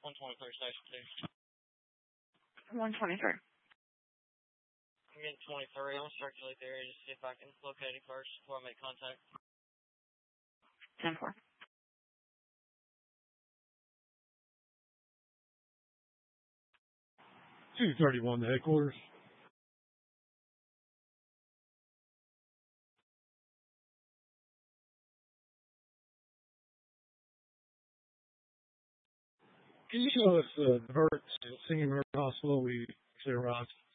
123 Station 123. I'm getting 23. I'm going to circulate the area to see if I can locate him first before I make contact. 10-4. $231 to headquarters. Can you show us divert to Singing River Hospital? We actually arrived.